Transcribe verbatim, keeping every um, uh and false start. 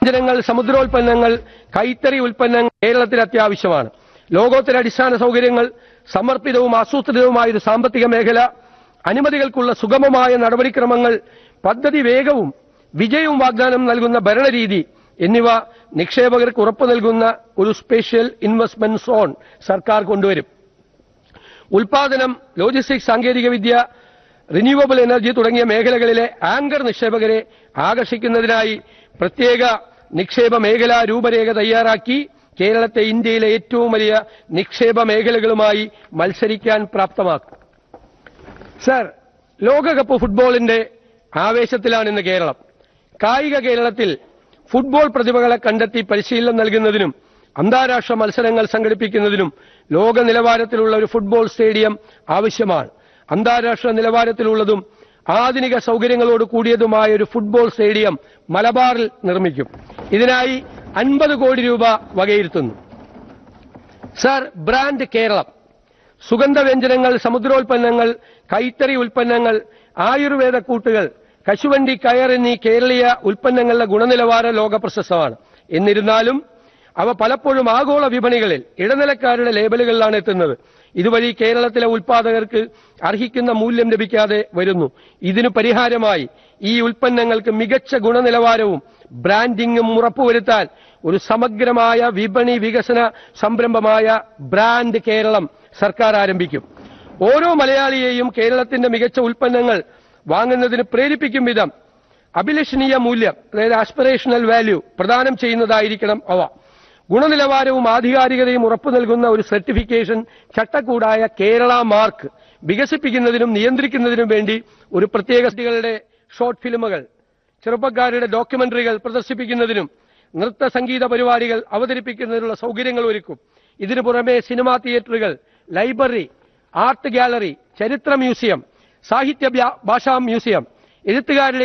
വ്യഞ്ജനങ്ങൾ, സമുദ്രോൽപ്പന്നങ്ങൾ, കൈത്തറി ഉൽപ്പന്നങ്ങൾ കേരളത്തിൽ അത്യാവശ്യമാണ്. ലോകോത്തര അടിസ്ഥാന സൗകര്യങ്ങൾ, സമർപ്പിതവും ആസൂത്രിതവുമായ ഒരു സാമ്പത്തിക മേഖല, അനുമതികൾക്കുള്ള സുഗമമായ നടപടിക്രമങ്ങൾ, പദ്ധതി വേഗവും വിജയവും വാഗ്ദാനം നൽകുന്ന ഭരണരീതി എന്നിവ നിക്ഷേപകർക്ക് ഉറപ്പു നൽകുന്ന ഒരു സ്പെഷ്യൽ ഇൻവെസ്റ്റ്മെന്റ് സോൺ സർക്കാർ കൊണ്ടുവരും. ഉൽപാദനം, ലോജിസ്റ്റിക്സ്, സാങ്കേതികവിദ്യ, റിന്യൂവബിൾ എനർജി തുടങ്ങിയ മേഖലകളിലെ ആങ്കർ നിക്ഷേപകരെ ആകർഷിക്കുന്നതിനായി പ്രത്യേക നിക്ഷേപ മേഖലാ രൂപരേഖ തയ്യാറാക്കി കേരളത്തെ ഇന്ത്യയിലെ ഏറ്റവും വലിയ നിക്ഷേപ മേഖലകളുമായി മത്സരിക്കാൻ പ്രാപ്തമാക്കും. സർ, ലോകകപ്പ് ഫുട്ബോളിന്റെ ആവേശത്തിലാണ് ഇന്ന് കേരളം. കായിക കേരളത്തിൽ ഫുട്ബോൾ പ്രതിഭകളെ കണ്ടെത്തി പരിശീലനം നൽകുന്നതിനും അന്താരാഷ്ട്ര മത്സരങ്ങൾ സംഘടിപ്പിക്കുന്നതിനും ലോക നിലവാരത്തിലുള്ള ഒരു ഫുട്ബോൾ സ്റ്റേഡിയം ആവശ്യമാണ്. അന്താരാഷ്ട്ര നിലവാരത്തിലുള്ളതും ആധുനിക സൗകര്യങ്ങളോട് കൂടിയതുമായ ഒരു ഫുട്ബോൾ സ്റ്റേഡിയം മലബാറിൽ നിർമ്മിക്കും. ഇതിനായി അൻപത് കോടി രൂപ വകയിരുത്തുന്നു. Sir, brand Keralam. സുഗന്ധവ്യഞ്ജനങ്ങൾ, സമുദ്രോൽപ്പന്നങ്ങൾ, കൈത്തറി ഉൽപ്പന്നങ്ങൾ, ആയുർവേദ കൂട്ടുകൾ, കശുവണ്ടി, കയർ എന്നീ കേരളീയ ഉൽപ്പന്നങ്ങളുടെ ഗുണനിലവാരം ലോകപ്രശസ്തമാണ്. എന്നിരുന്നാലും അവ പലപ്പോഴും ആഗോള വിപണികളിൽ ഇടനിലക്കാരുടെ ലേബലുകളിലാണ് എത്തുന്നത്. ഇതുവഴി കേരളത്തിലെ ഉൽപ്പാദകർക്ക് അർഹിക്കുന്ന മൂല്യം ലഭിക്കാതെ വരുന്നു. ഇതിനു പരിഹാരമായി ഈ ഉൽപ്പന്നങ്ങൾക്ക് മികച്ച ഗുണനിലവാരവും ബ്രാൻഡിംഗും ഉറപ്പുവരുത്താൻ ഒരു സമഗ്രമായ വിപണി വികസന സംരംഭമായ ബ്രാൻഡ് കേരളം സർക്കാർ ആരംഭിക്കും. ഓരോ മലയാളിയെയും കേരളത്തിന്റെ മികച്ച ഉൽപ്പന്നങ്ങൾ വാങ്ങുന്നതിന് പ്രേരിപ്പിക്കും വിധം അഭിലഷണീയ മൂല്യം, അതായത് ആസ്പിറേഷണൽ വാല്യൂ പ്രദാനം ചെയ്യുന്നതായിരിക്കണം അവ. ഗുണനിലവാരവും ആധികാരികതയും ഉറപ്പു നൽകുന്ന ഒരു സർട്ടിഫിക്കേഷൻ ചട്ടക്കൂടായ കേരള മാർക്ക് വികസിപ്പിക്കുന്നതിനും നിയന്ത്രിക്കുന്നതിനും വേണ്ടി ഒരു പ്രത്യേക കുട്ടികളുടെ ഷോർട്ട് ഫിലിമുകൾ, ചെറുപ്പക്കാരുടെ ഡോക്യുമെന്ററികൾ പ്രദർശിപ്പിക്കുന്നതിനും നൃത്ത സംഗീത പരിപാടികൾ അവതരിപ്പിക്കുന്നതിനുള്ള സൗകര്യങ്ങൾ ഒരുക്കും. ഇതിനു പുറമെ സിനിമാ തിയേറ്ററുകൾ, ലൈബ്രറി, ആർട്ട് ഗാലറി, ചരിത്ര മ്യൂസിയം, സാഹിത്യ ഭാഷാ മ്യൂസിയം, എഴുത്തുകാരുടെ